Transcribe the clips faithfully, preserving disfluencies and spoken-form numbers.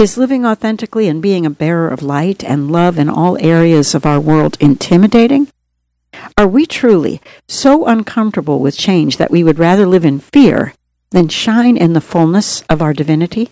Is living authentically and being a bearer of light and love in all areas of our world intimidating? Are we truly so uncomfortable with change that we would rather live in fear than shine in the fullness of our divinity?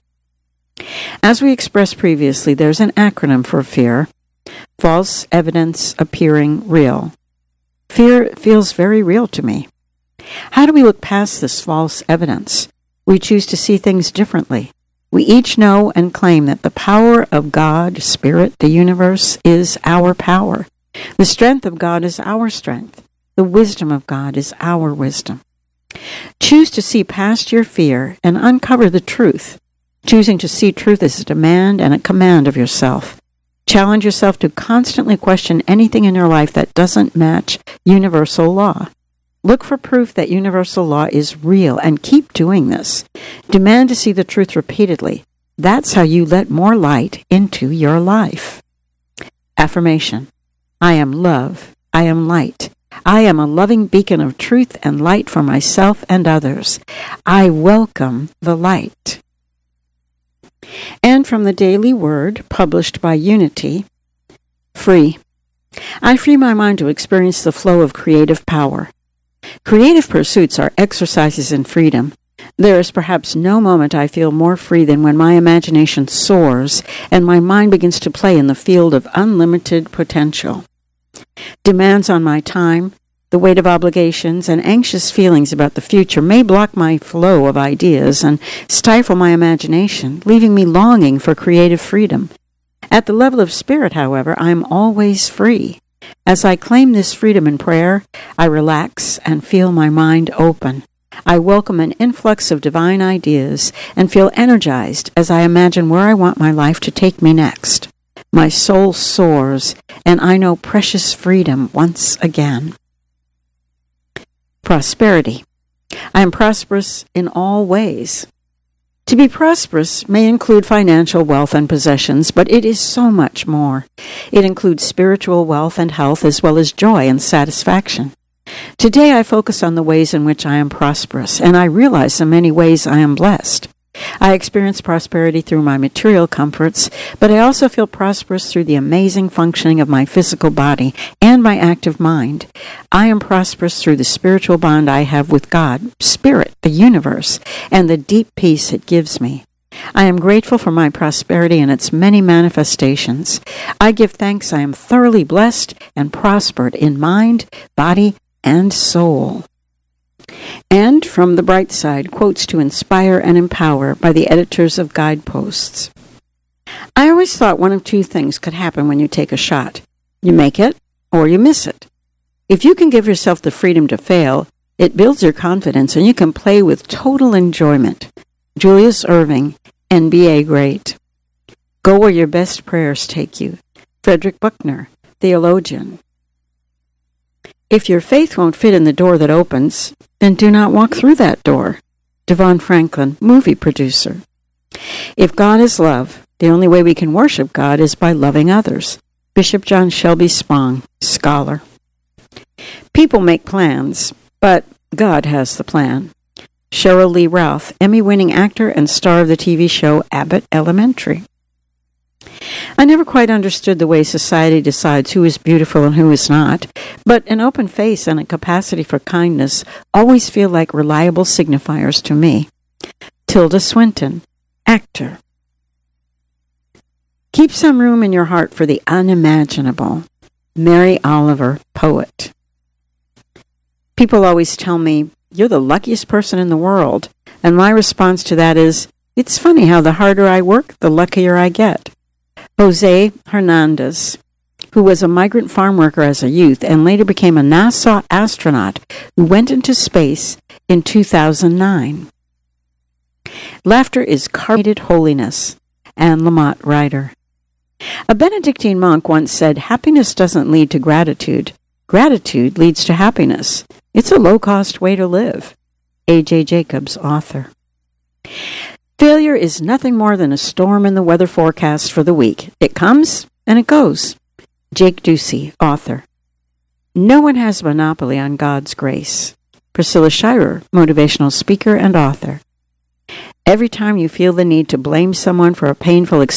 As we expressed previously, there's an acronym for fear: false evidence appearing real. Fear feels very real to me. How do we look past this false evidence? We choose to see things differently. We each know and claim that the power of God, Spirit, the universe, is our power. The strength of God is our strength. The wisdom of God is our wisdom. Choose to see past your fear and uncover the truth. Choosing to see truth is a demand and a command of yourself. Challenge yourself to constantly question anything in your life that doesn't match universal law. Look for proof that universal law is real and keep doing this. Demand to see the truth repeatedly. That's how you let more light into your life. Affirmation: I am love. I am light. I am a loving beacon of truth and light for myself and others. I welcome the light. And from the Daily Word, published by Unity, free. I free my mind to experience the flow of creative power. Creative pursuits are exercises in freedom. There is perhaps no moment I feel more free than when my imagination soars and my mind begins to play in the field of unlimited potential. Demands on my time, the weight of obligations, and anxious feelings about the future may block my flow of ideas and stifle my imagination, leaving me longing for creative freedom. At the level of spirit, however, I am always free. As I claim this freedom in prayer, I relax and feel my mind open. I welcome an influx of divine ideas and feel energized as I imagine where I want my life to take me next. My soul soars, and I know precious freedom once again. Prosperity. I am prosperous in all ways. To be prosperous may include financial wealth and possessions, but it is so much more. It includes spiritual wealth and health, as well as joy and satisfaction. Today I focus on the ways in which I am prosperous, and I realize in many ways I am blessed. I experience prosperity through my material comforts, but I also feel prosperous through the amazing functioning of my physical body and my active mind. I am prosperous through the spiritual bond I have with God, Spirit, the universe, and the deep peace it gives me. I am grateful for my prosperity and its many manifestations. I give thanks I am thoroughly blessed and prospered in mind, body, and soul. And from the bright side, quotes to inspire and empower by the editors of Guideposts. I always thought one of two things could happen when you take a shot. You make it, or you miss it. If you can give yourself the freedom to fail, it builds your confidence and you can play with total enjoyment. Julius Erving, N B A great. Go where your best prayers take you. Frederick Buechner, theologian. If your faith won't fit in the door that opens, then do not walk through that door. Devon Franklin, movie producer. If God is love, the only way we can worship God is by loving others. Bishop John Shelby Spong, scholar. People make plans, but God has the plan. Cheryl Lee Ralph, Emmy-winning actor and star of the T V show Abbott Elementary. I never quite understood the way society decides who is beautiful and who is not, but an open face and a capacity for kindness always feel like reliable signifiers to me. Tilda Swinton, actor. Keep some room in your heart for the unimaginable. Mary Oliver, poet. People always tell me, you're the luckiest person in the world, and my response to that is, it's funny how the harder I work, the luckier I get. Jose Hernandez, who was a migrant farm worker as a youth and later became a NASA astronaut who went into space in two thousand nine. Laughter is carbonated holiness, Anne Lamott Ryder. A Benedictine monk once said, happiness doesn't lead to gratitude. Gratitude leads to happiness. It's a low-cost way to live. A J Jacobs, author. Failure is nothing more than a storm in the weather forecast for the week. It comes and it goes. Jake Ducey, author. No one has a monopoly on God's grace. Priscilla Shirer, motivational speaker and author. Every time you feel the need to blame someone for a painful experience,